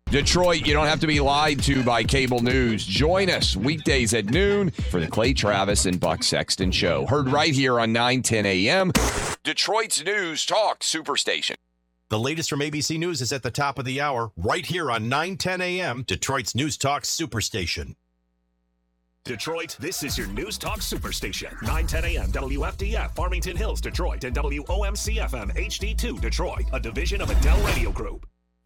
Detroit, you don't have to be lied to by cable news. Join us weekdays at noon for the Clay Travis and Buck Sexton Show. Heard right here on 9:10 a.m. Detroit's News Talk Superstation. The latest from ABC News is at the top of the hour, right here on 9:10 a.m. Detroit's News Talk Superstation. Detroit, this is your News Talk Superstation. 9:10 a.m. WFDF, Farmington Hills, Detroit, and WOMC-FM HD2, Detroit, a division of Adele Radio Group.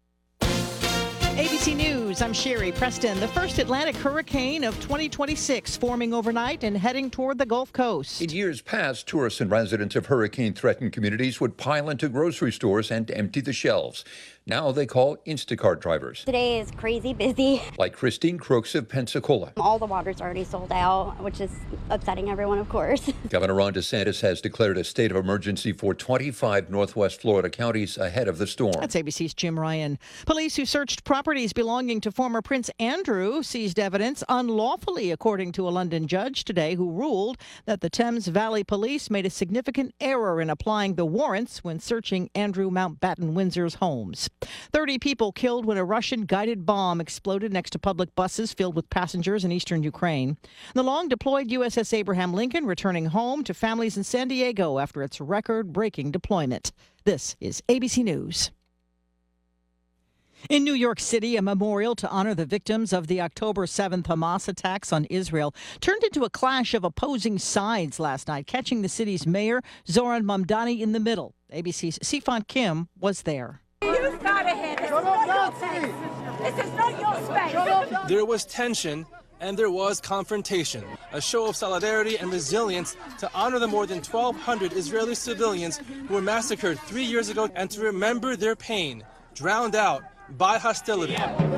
ABC News, I'm Sherry Preston. The first Atlantic hurricane of 2026 forming overnight and heading toward the Gulf Coast. In years past, tourists and residents of hurricane-threatened communities would pile into grocery stores and empty the shelves. Now they call Instacart drivers. Today is crazy busy. Like Christine Crooks of Pensacola. All the water's already sold out, which is upsetting everyone, of course. Governor Ron DeSantis has declared a state of emergency for 25 Northwest Florida counties ahead of the storm. That's ABC's Jim Ryan. Police who searched properties belonging to former Prince Andrew seized evidence unlawfully, according to a London judge today, who ruled that the Thames Valley Police made a significant error in applying the warrants when searching Andrew Mountbatten Windsor's homes. 30 people killed when a Russian-guided bomb exploded next to public buses filled with passengers in eastern Ukraine. The long-deployed USS Abraham Lincoln returning home to families in San Diego after its record-breaking deployment. This is ABC News. In New York City, a memorial to honor the victims of the October 7th Hamas attacks on Israel turned into a clash of opposing sides last night, catching the city's mayor, Zoran Mamdani, in the middle. ABC's Sifan Kim was there. You've got ahead. This is not your space. This is not your space. There was tension and there was confrontation, a show of solidarity and resilience to honor the more than 1,200 Israeli civilians who were massacred 3 years ago and to remember their pain, drowned out by hostility.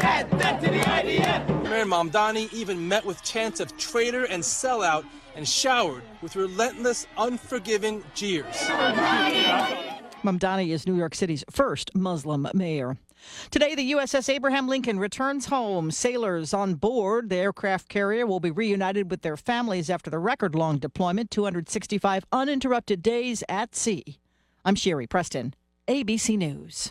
Mayor Mamdani even met with chants of traitor and sellout and showered with relentless, unforgiving jeers. Mamdani is New York City's first Muslim mayor. Today, the USS Abraham Lincoln returns home. Sailors on board the aircraft carrier will be reunited with their families after the record-long deployment, 265 uninterrupted days at sea. I'm Sherry Preston, ABC News.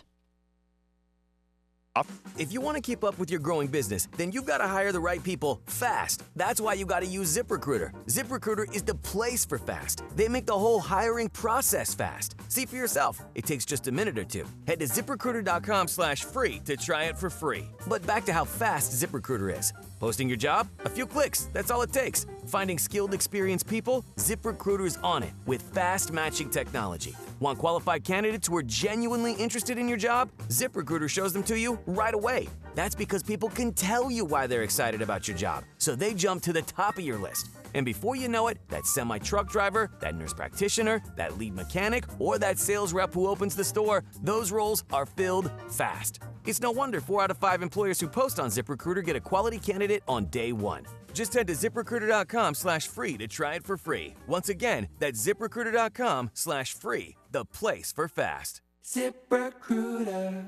If you want to keep up with your growing business, then you've got to hire the right people fast. That's why you got to use ZipRecruiter. ZipRecruiter is the place for fast. They make the whole hiring process fast. See for yourself. It takes just a minute or two. Head to ZipRecruiter.com/free to try it for free. But back to how fast ZipRecruiter is. Posting your job? A few clicks. That's all it takes. Finding skilled, experienced people? ZipRecruiter's on it with fast matching technology. Want qualified candidates who are genuinely interested in your job? ZipRecruiter shows them to you right away. That's because people can tell you why they're excited about your job, so they jump to the top of your list. And before you know it, that semi-truck driver, that nurse practitioner, that lead mechanic, or that sales rep who opens the store, those roles are filled fast. It's no wonder 4 out of 5 employers who post on ZipRecruiter get a quality candidate on day one. Just head to ZipRecruiter.com/free to try it for free. Once again, that's ZipRecruiter.com/free, the place for fast. ZipRecruiter.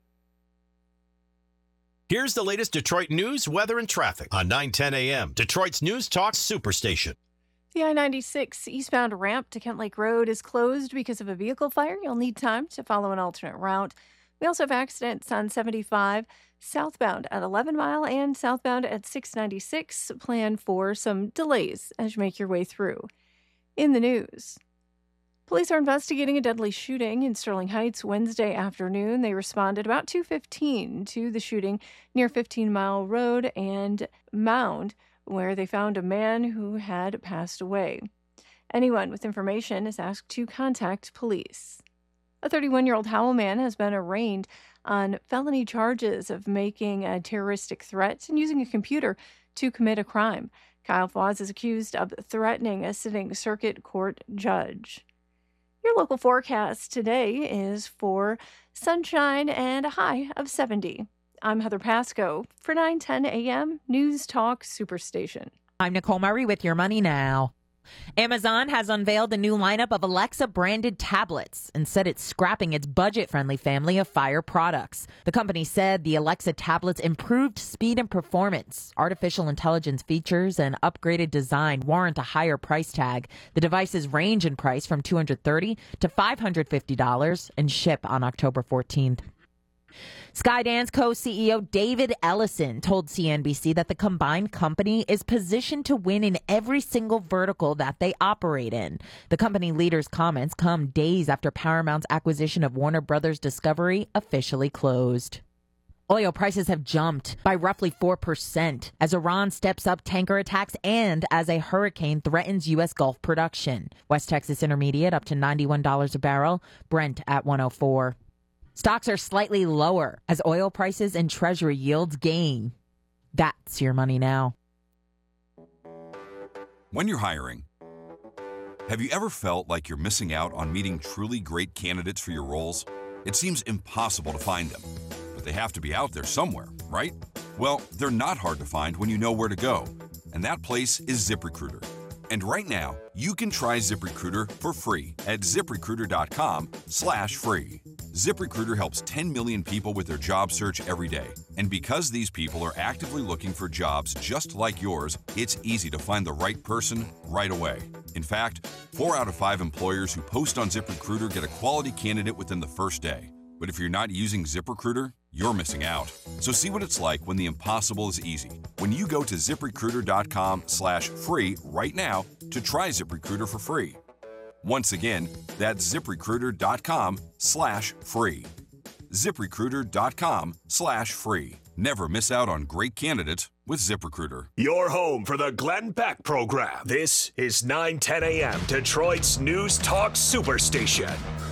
Here's the latest Detroit news, weather, and traffic on 9:10 a.m. Detroit's News Talk Superstation. The I-96 eastbound ramp to Kent Lake Road is closed because of a vehicle fire. You'll need time to follow an alternate route. We also have accidents on 75 southbound at 11 Mile and southbound at 696. Plan for some delays as you make your way through. In the news, police are investigating a deadly shooting in Sterling Heights Wednesday afternoon. They responded about 2:15 to the shooting near 15 Mile Road and Mound, where they found a man who had passed away. Anyone with information is asked to contact police. A 31-year-old Howell man has been arraigned on felony charges of making a terroristic threat and using a computer to commit a crime. Kyle Foz is accused of threatening a sitting circuit court judge. Your local forecast today is for sunshine and a high of 70. I'm Heather Pasco for 9:10 a.m. News Talk Superstation. I'm Nicole Murray with Your Money Now. Amazon has unveiled a new lineup of Alexa-branded tablets and said it's scrapping its budget-friendly family of Fire products. The company said the Alexa tablets improved speed and performance. Artificial intelligence features and upgraded design warrant a higher price tag. The devices range in price from $230 to $550 and ship on October 14th. Skydance co-CEO David Ellison told CNBC that the combined company is positioned to win in every single vertical that they operate in. The company leader's comments come days after Paramount's acquisition of Warner Brothers Discovery officially closed. Oil prices have jumped by roughly 4% as Iran steps up tanker attacks and as a hurricane threatens U.S. Gulf production. West Texas Intermediate up to $91 a barrel, Brent at $104. Stocks are slightly lower as oil prices and Treasury yields gain. That's your money now. When you're hiring, have you ever felt like you're missing out on meeting truly great candidates for your roles? It seems impossible to find them, but they have to be out there somewhere, right? Well, they're not hard to find when you know where to go, and that place is ZipRecruiter. And right now, you can try ZipRecruiter for free at ZipRecruiter.com/free. ZipRecruiter helps 10 million people with their job search every day. And because these people are actively looking for jobs just like yours, it's easy to find the right person right away. In fact, 4 out of 5 employers who post on ZipRecruiter get a quality candidate within the first day. But if you're not using ZipRecruiter, you're missing out. So see what it's like when the impossible is easy. When you go to ZipRecruiter.com/free right now to try ZipRecruiter for free. Once again, that's ZipRecruiter.com/free. ZipRecruiter.com/free. Never miss out on great candidates with ZipRecruiter. Your home for the Glenn Beck program. This is 910 a.m. Detroit's News Talk Superstation.